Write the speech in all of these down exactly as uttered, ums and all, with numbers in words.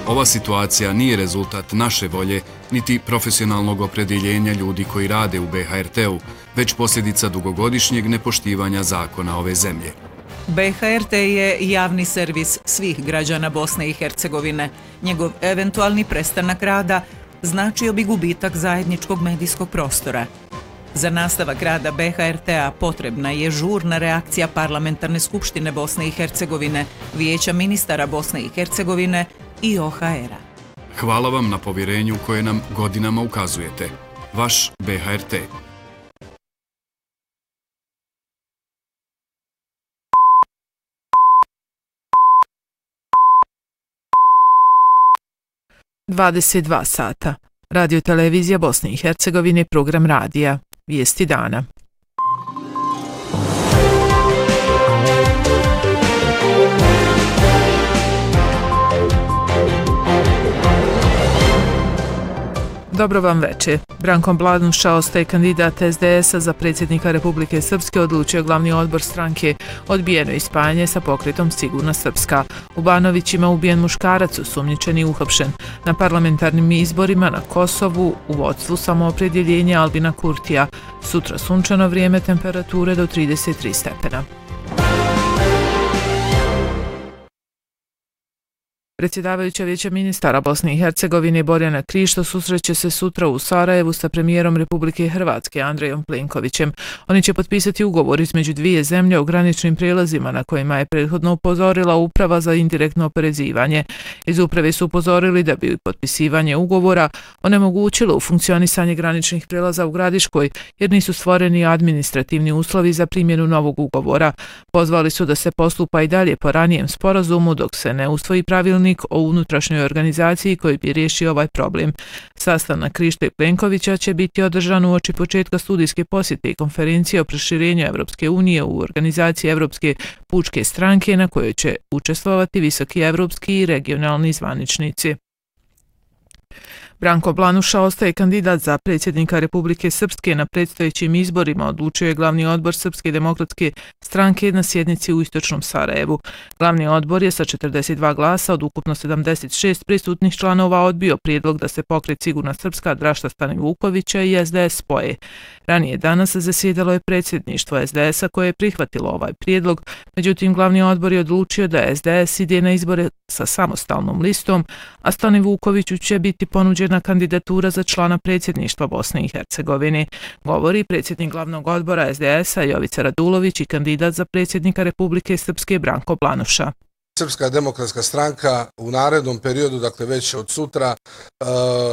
Ova situacija nije rezultat naše volje, niti profesionalnog opredjeljenja ljudi koji rade u B H R T-u, već posljedica dugogodišnjeg nepoštivanja zakona ove zemlje. B H R T je javni servis svih građana Bosne i Hercegovine. Njegov eventualni prestanak rada značio bi gubitak zajedničkog medijskog prostora. Za nastavak rada B H R T-a potrebna je žurna reakcija Parlamentarne skupštine Bosne i Hercegovine, Vijeća ministara Bosne i Hercegovine i O H R-a. Hvala vam na povjerenju koje nam godinama ukazujete. Vaš B H R T. dvadeset dva sata. Radio televizija Bosne i Hercegovine, program radija. Vijesti dana. Dobro vam večer. Branko Planuša ostaje kandidat S D S-a za predsjednika Republike Srpske, odlučio glavni odbor stranke. Odbijeno je spajanje sa pokretom Sigurna Srpska. U Banovićima ubijen muškarac, osumnjičen i uhapšen. Na parlamentarnim izborima na Kosovu u vodstvu samoopredjeljenja Albina Kurtija. Sutra sunčano vrijeme, temperature do trideset tri stepena. Predsjedavajuća Vijeća ministara Bosne i Hercegovine Borjana Krišto susreće se sutra u Sarajevu sa premijerom Republike Hrvatske Andrejom Plenkovićem. Oni će potpisati ugovor između dvije zemlje o graničnim prijelazima na kojima je prethodno upozorila Uprava za indirektno oporezivanje. Iz uprave su upozorili da bi potpisivanje ugovora onemogućilo u funkcionisanje graničnih prijelaza u Gradiškoj jer nisu stvoreni administrativni uslovi za primjenu novog ugovora. Pozvali su da se postupa i dalje po ranijem sporazumu dok se ne usvoji pravilnik o unutrašnjoj organizaciji koji bi riješio ovaj problem. Sastanak Krište i Plenkovića će biti održan uoči početka studijske posjete i konferencije o proširenju Evropske unije u organizaciji Evropske pučke stranke na kojoj će učestvovati visoki evropski i regionalni zvaničnici. Branko Planuša ostaje kandidat za predsjednika Republike Srpske na predstojećim izborima, odlučio je glavni odbor Srpske demokratske stranke na sjednici u Istočnom Sarajevu. Glavni odbor je sa četrdeset dva glasa od ukupno sedamdeset šest prisutnih članova odbio prijedlog da se pokret Sigurna Srpska Drašta Stanivukovića i S D S spoje. Ranije danas zasjedalo je predsjedništvo S D S-a koje je prihvatilo ovaj prijedlog, međutim glavni odbor je odlučio da S D S ide na izbore sa samostalnom listom, a Stanivukoviću će biti ponuđen na kandidatura za člana predsjedništva Bosne i Hercegovine, govori predsjednik glavnog odbora S D S-a Jovica Radulović i kandidat za predsjednika Republike Srpske Branko Planuša. Srpska demokratska stranka u narednom periodu, dakle već od sutra, uh,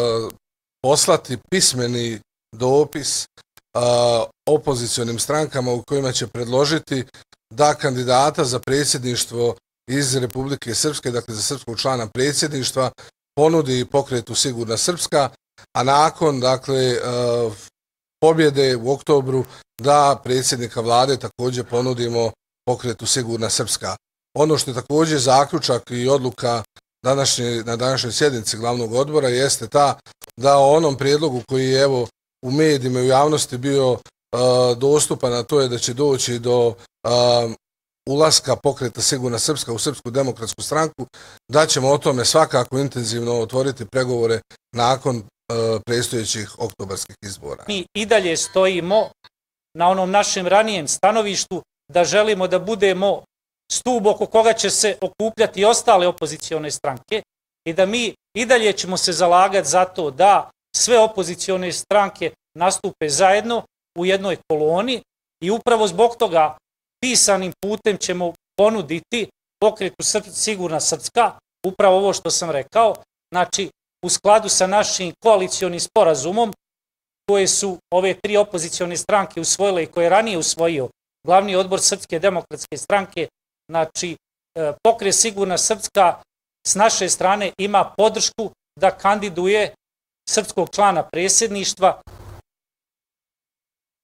poslati pismeni dopis uh, opozicionim strankama u kojima će predložiti da kandidata za predsjedništvo iz Republike Srpske, dakle za srpskog člana predsjedništva, ponudi pokretu Sigurna Srpska, a nakon dakle pobjede u oktobru da predsjednika vlade također ponudimo pokretu Sigurna Srpska. Ono što je također zaključak i odluka današnje, na današnjoj sjednici glavnog odbora jeste ta da o onom prijedlogu koji je evo u medijima i u javnosti bio uh, dostupan, a to je da će doći do uh, ulaska pokreta Sigurna Srpska u Srpsku demokratsku stranku, da ćemo o tome svakako intenzivno otvoriti pregovore nakon e, predstojećih oktobarskih izbora. Mi i dalje stojimo na onom našem ranijem stanovištu da želimo da budemo stub oko koga će se okupljati ostale opozicione stranke i da mi i dalje ćemo se zalagati za to da sve opozicione stranke nastupe zajedno u jednoj koloni i upravo zbog toga pisanim putem ćemo ponuditi pokretu Sigurna Srpska, upravo ovo što sam rekao, znači u skladu sa našim koalicionim sporazumom koje su ove tri opozicione stranke usvojile i koje je ranije usvojio glavni odbor Srpske demokratske stranke, znači pokret Sigurna Srpska s naše strane ima podršku da kandiduje srpskog člana predsjedništva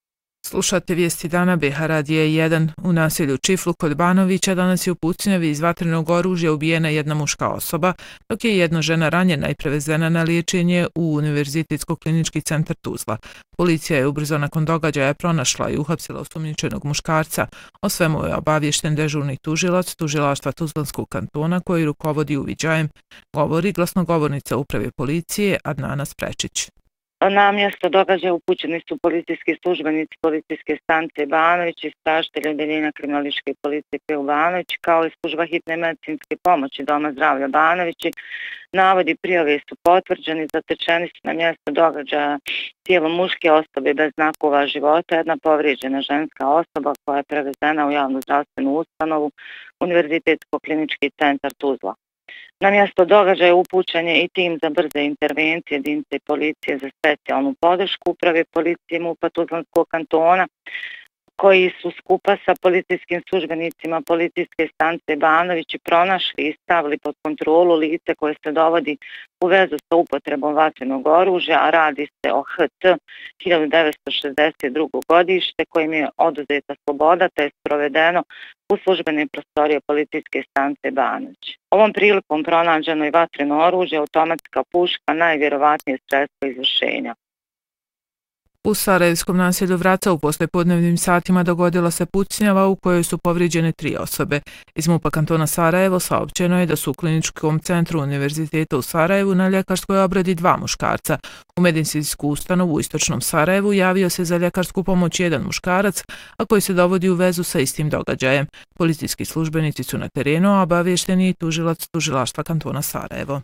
Slušate vijesti dana B H Radija jedan. U naselju Čiflu kod Banovića danas je u pucnjavi iz vatrenog oružja ubijena jedna muška osoba, dok je jedna žena ranjena i prevezena na liječenje u Univerzitetsko-klinički centar Tuzla. Policija je ubrzo nakon događaja pronašla i uhapsila osumnjičenog muškarca. O svemu je obaviješten dežurni tužilac Tužilaštva Tuzlanskog kantona koji rukovodi uviđajem, govori glasnogovornica uprave policije Adnana Sprečić. Na mjesto događaja upućeni su policijski službenici policijske stanice Banović i istražitelji odeljenja kriminalističke policije u Banović, kao i služba hitne medicinske pomoći Doma zdravlja Banovići. Navodi prijave su potvrđeni, zatečeni su na mjesto događaja tijelo muške osobe bez znakova života, jedna povrijeđena ženska osoba koja je prevezena u javnu zdravstvenu ustanovu Univerzitetsko-klinički centar Tuzla. Na mjesto događaja upućen je i tim za brze intervencije jedinice policije za specijalnu podršku uprave policije MUP-a Tuzlanskog kantona, koji su skupa sa policijskim službenicima policijske stanice Banovići pronašli i stavili pod kontrolu lice koje se dovodi u vezu sa upotrebom vatrenog oružja, a radi se o H T hiljadu devetsto šezdeset drugo godište kojim je oduzeta sloboda te je sprovedeno u službene prostorije policijske stanice Banović. Ovom prilikom pronađeno je vatreno oružje, automatska puška, najvjerovatnije sredstvo izvršenja. U sarajevskom naselju Vraca u poslijepodnevnim satima dogodila se pucnjava u kojoj su povrijeđene tri osobe. Iz MUP-a kantona Sarajevo saopćeno je da su u kliničkom centru Univerziteta u Sarajevu na ljekarskoj obradi dva muškarca. U medicinsku ustanovu u istočnom Sarajevu javio se za ljekarsku pomoć jedan muškarac, a koji se dovodi u vezu sa istim događajem. Policijski službenici su na terenu, a obavješteni i tužilac Tužilaštva kantona Sarajevo.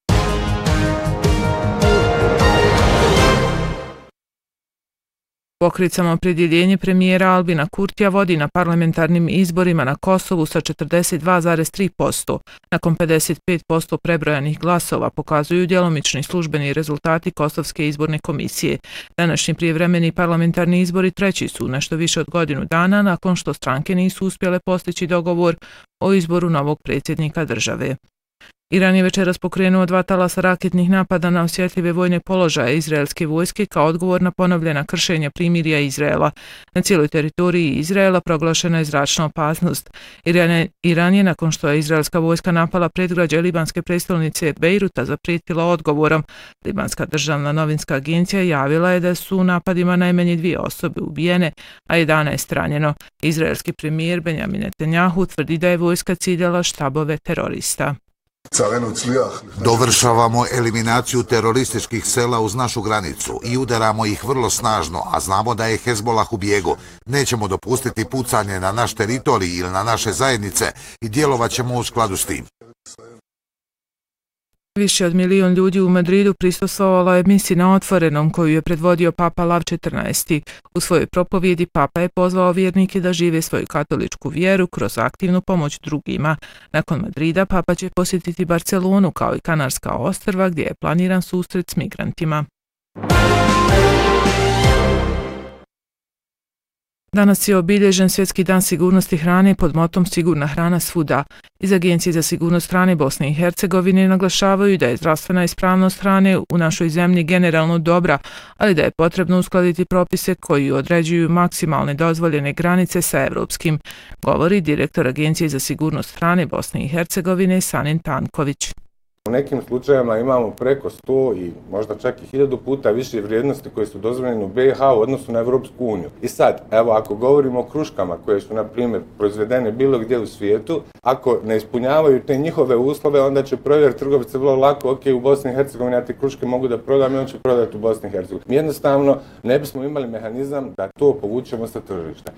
Pokret Samoopredjeljenje premijera Albina Kurtija vodi na parlamentarnim izborima na Kosovu sa četrdeset dva zarez tri posto. Nakon pedeset pet posto prebrojanih glasova pokazuju djelomični službeni rezultati Kosovske izborne komisije. Današnji prijevremeni parlamentarni izbori treći su nešto više od godinu dana nakon što stranke nisu uspjele postići dogovor o izboru novog predsjednika države. Iran je večeras pokrenuo dva talasa raketnih napada na osjetljive vojne položaje izraelske vojske kao odgovor na ponovljena kršenja primirja Izraela. Na cijeloj teritoriji Izraela proglašena je zračna opasnost. Iran je, Iran je nakon što je izraelska vojska napala predgrađe libanske prestolnice Bejruta zaprijetila odgovorom. Libanska državna novinska agencija javila je da su u napadima najmanje dvije osobe ubijene, a jedanaest ranjeno. Izraelski premijer Benjamin Netanjahu tvrdi da je vojska ciljala štabove terorista. Dovršavamo eliminaciju terorističkih sela uz našu granicu i udaramo ih vrlo snažno, a znamo da je Hezbolah u bijegu. Nećemo dopustiti pucanje na naš teritorij ili na naše zajednice i djelovat ćemo u skladu s tim. Više od milion ljudi u Madridu prisustvovalo je misi na otvorenom koju je predvodio Papa Lav četrnaesti. U svojoj propovjedi Papa je pozvao vjernike da žive svoju katoličku vjeru kroz aktivnu pomoć drugima. Nakon Madrida Papa će posjetiti Barcelonu kao i Kanarska ostrva gdje je planiran susret s migrantima. Danas je obilježen Svjetski dan sigurnosti hrane pod motom Sigurna hrana svuda. Iz Agencije za sigurnost hrane Bosne i Hercegovine naglašavaju da je zdravstvena ispravnost hrane u našoj zemlji generalno dobra, ali da je potrebno uskladiti propise koji određuju maksimalne dozvoljene granice sa evropskim, govori direktor Agencije za sigurnost hrane Bosne i Hercegovine Sanin Tanković. U nekim slučajevima imamo preko sto i možda čak i hiljadu puta više vrijednosti koje su dozvoljene u B i H u odnosu na Evropsku uniju. I sad, evo, ako govorimo o kruškama koje su, na primjer, proizvedene bilo gdje u svijetu, ako ne ispunjavaju te njihove uslove, onda će provjeriti trgovice vrlo lako, ok, u Bosni i Hercegovini ja te kruške mogu da prodam i on će prodati u Bosni i Hercegovini. Mi jednostavno ne bismo imali mehanizam da to povučemo sa tržišta.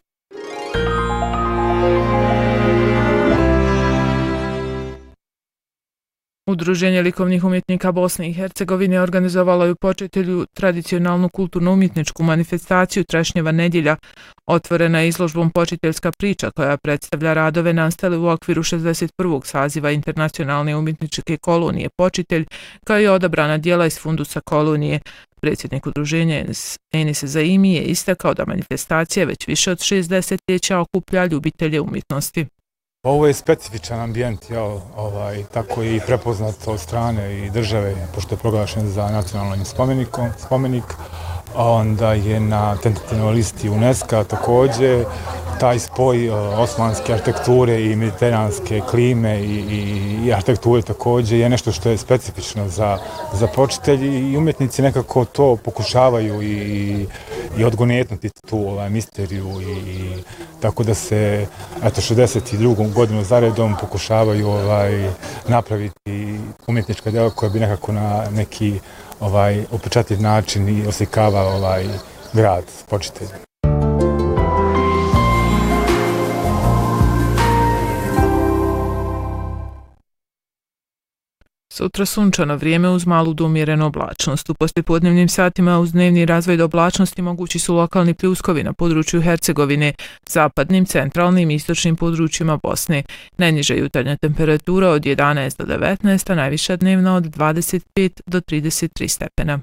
Udruženje likovnih umjetnika Bosne i Hercegovine organizovalo je u Početelju tradicionalnu kulturno-umjetničku manifestaciju Trešnjeva nedjelja. Otvorena je izložbom Počiteljska priča koja predstavlja radove nastale u okviru šezdeset prvog saziva Internacionalne umjetničke kolonije Počitelj, kao i odabrana djela iz fundusa kolonije. Predsjednik udruženja Enis Zaimi je istakao da manifestacija već više od šest desetljeća okuplja ljubitelje umjetnosti. Ovo je specifičan ambijent, jel, ovaj, tako i prepoznat od strane i države, pošto je proglašen za nacionalnim spomenikom, spomenik. onda je na tentativnoj listi UNESCO također. Taj spoj osmanske arhitekture i mediteranske klime i, i, i arhitekture također je nešto što je specifično za, za počitelji i umjetnici nekako to pokušavaju i, i, i odgonetnuti tu ovaj, misteriju i, i tako da se eto šezdeset drugu godinu zaredom pokušavaju ovaj, napraviti umjetnička djela koja bi nekako na neki ovaj, upečatljiv način i oslikava ovaj, grad počitelja. Sutra sunčano vrijeme uz malu do umjerenu oblačnost. U poslijepodnevnim satima uz dnevni razvoj do oblačnosti mogući su lokalni pljuskovi na području Hercegovine, zapadnim, centralnim i istočnim područjima Bosne. Najniža jutarnja temperatura od jedanaest do devetnaest, a najviša dnevna od dvadeset pet do trideset tri stepena.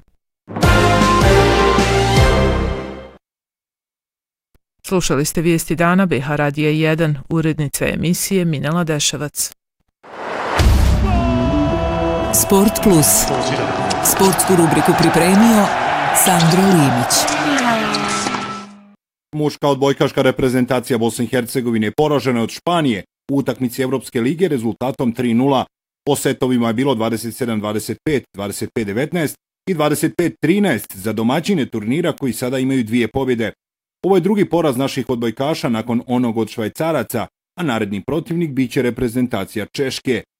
Slušali ste vijesti dana B H Radija jedan, urednica emisije Minela Deševac. Sport plus. Sportsku rubriku pripremio Sandro Limić. Muška odbojkaška reprezentacija Bosne i Hercegovine poražena od Španije u utakmici Evropske lige rezultatom tri nula. Po setovima je bilo dvadeset sedam dvadeset pet, dvadeset pet devetnaest i dvadeset pet trinaest za domaćine turnira koji sada imaju dvije pobjede. Ovo je drugi poraz naših odbojkaša nakon onog od Švajcaraca, a naredni protivnik biće reprezentacija Češke.